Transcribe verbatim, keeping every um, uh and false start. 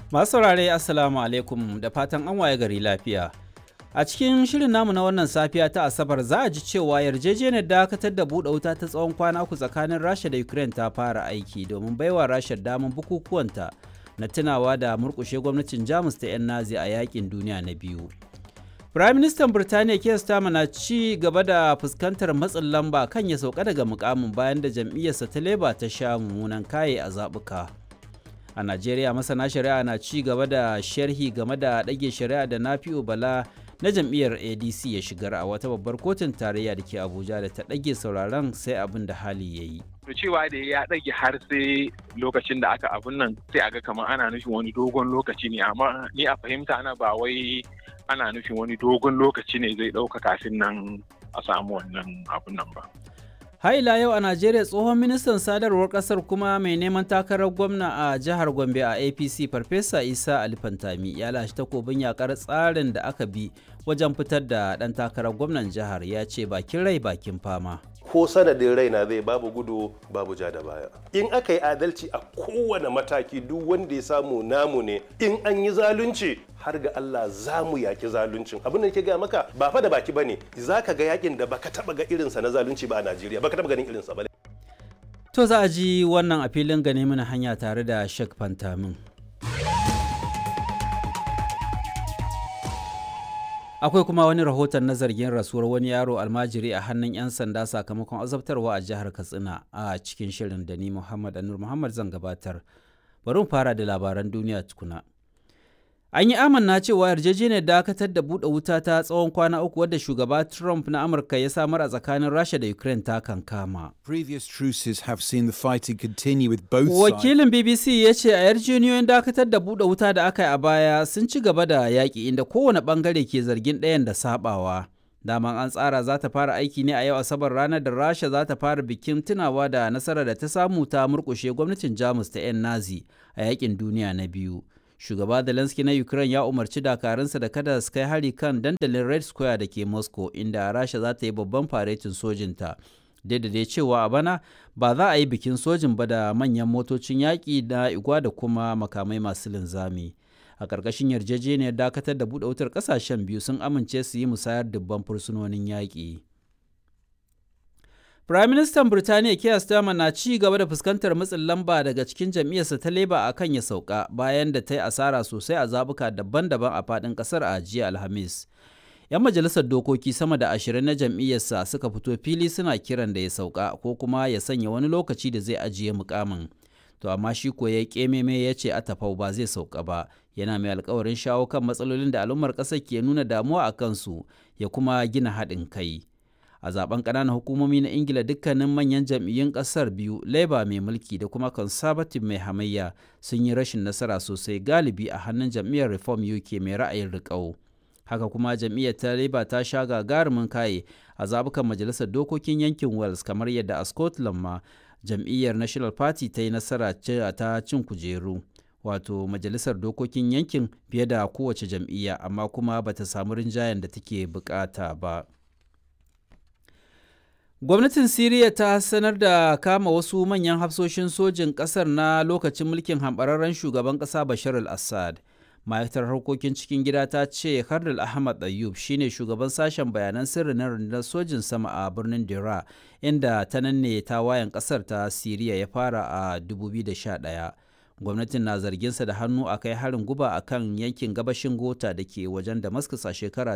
Masu saurare Assalamu alaikum da fatan an waye gari lafiya. A cikin shirin namu na wannan safiya ta Asabar za a ji cewa yarjejeniyar dakatar da buɗe wuta ta tsawon kwana uku tsakanin Rasha da Ukraine ta fara aiki domin baiwa Rasha damar bukukuwanta na tunawa da murƙushe gwamnatin Jamus ta 'yan Nazi a yakin duniya na biyu. Firaministan Birtaniya Keir Starmer na ci gaba da fuskantar matsin lamba kan ya sauka daga mukamin bayan da jam'iyyarsa ta Labour ta sha mummunan kaye a zaɓuka. A Najeriya masana shari'a na ci gaba da sharhi game da ɗage shari'a da Nafi'u Bala na jam'iyyar A D C ya shigar a wata babbar kotun tarayya da ke Abuja da ta ɗage sauraron sai abin da hali ya yi. To cewa da ya ɗage har sai lokacin da aka abun nan sai a ga kamar ana nufin wani dogon lokaci ne, amma ni a fahimta ana ba wai ana nufin wani dogon lokaci ne zai ɗauka kafin nan a samu wannan abun nan ba. Haila yau a Najeriya tsohon ministan sadarwar kasar kuma mai neman takarar gwamna a jihar Gombe a A P C Farfesa Isa Ali Fantami ya lashe takobin yakar tsarin da aka bi wajen fitar da ɗan takarar gwamnan jihar, ya ce bakin rai bakin fama. Ko sanadin raina zai babu gudu babu ja da baya. In aka yi adalci a kowane mataki duk wanda ya samu namu ne, in an yi zalunci har ga Allah za mu yaki zaluncin. Abin da ke gaya maka ba fa da baki bane, za ka ga yakin da baka taba ga irinsa na zalunci ba a Najeriya, baka taba ganin irinsa ba. To za a ji wannan a filin gane mana hanya tare da Sheikh Fantamin. Akwai kuma wani rahoton na zargin rasuwar wani yaro almajiri a hannun 'yan sanda sakamakon azabtarwa a jihar Katsina a cikin shirin da ni Muhammad Anur Muhammad zan gabatar. Bari mu fara da labaran duniya tukuna. An yi amanna cewa yarjejeniyar dakatar da buɗe wuta ta tsawon kwana uku wadda shugaba Trump na Amurka ya samar a tsakanin Rasha da Ukraine ta kankama. Previous truces have seen the fighting continue with both sides. Wakilin B B C ya ce a yarjejeniyoyin dakatar da buɗe wuta da aka yi a baya sun ci gaba da yaƙi inda kowane ɓangare ke zargin ɗayan da saɓawa. Daman an tsara za ta fara aiki ne a yau Asabar, ranar da Rasha za ta fara bikin tunawa da nasarar da ta samu ta murƙushe gwamnatin Jamus ta 'yan Nazi a yaƙin duniya na biyu. Shugaba Zelensky na Ukraine ya umarci dakarunsa da kada su kai hari kan dandalin Red Square da ke Moscow, inda Rasha za ta yi babban faretin sojinta. Daidai cewa a bana ba za a yi bikin sojin ba da manyan motocin yaƙi na igwa da kuma makamai masu linzami. A ƙarƙashin yarjejeniyar dakatar da buɗe wutar ƙasashen biyu sun amince su yi musayar dubban fursunonin yaƙi. Firaministan Birtaniya Keir Starmer na ci gaba da fuskantar matsin lamba daga cikin jam'iyyarsa ta Labour a kan ya sauka bayan da ta yi asara sosai a zabuka daban-daban a faɗin ƙasar a jiya Alhamis. 'Yan majalisar dokoki sama da ashirin na jam'iyyarsa suka fito fili suna kiran da ya sauka ko kuma ya sanya wani lokaci da zai ajiye mukamin. To amma shi ko ya ƙememe ya ce atafau ba zai sauka ba, yana mai alkawarin shawo kan matsalolin da al'ummar ƙasar ke nuna damuwa a kansu ya kuma gina haɗin kai. A zaben ƙananan hukumomi na Ingila dukkanin manyan jam'iyyun ƙasar biyu, Labour mai mulki da kuma Conservative mai hamayya, sun yi rashin nasara sosai galibi a hannun jam'iyyar Reform U K mai ra'ayin riƙau. Haka kuma jam'iyyar ta Labour ta sha gagarumin kaye a zabukan majalisar dokokin yankin Wales, kamar yadda a Scotland ma jam'iyyar National Party ta yi nasara ta cin kujeru, wato majalisar dokokin yankin fiye da kowace jam'iyya, amma kuma bata samu rinjayen da take bukata ba. Gwamnatin Siriya ta sanar da kama wasu manyan hafsoshin sojin ƙasar na lokacin mulkin hamɓararren shugaban ƙasa Bashar al-Assad. Ma'aikatar harkokin cikin gida ta ce Kardal Ahmad Ayyub shine shugaban sashen bayanan sirri na rundunar sojin sama a birnin Dira, inda ta nan ne tawayen ƙasar ta Siriya ya fara a dubu biyu da sha ɗaya. Gwamnatin na zarginsa da hannu a kai harin guba a kan yankin gabashin Gota da ke wajen Damascus a shekara